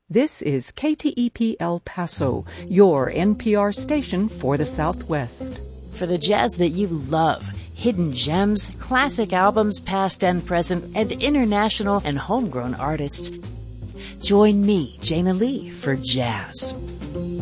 This is KTEP El Paso, your NPR station for the Southwest. For the jazz that you love, hidden gems, classic albums past and present, and international and homegrown artists. Join me, Jana Lee, for Jazz.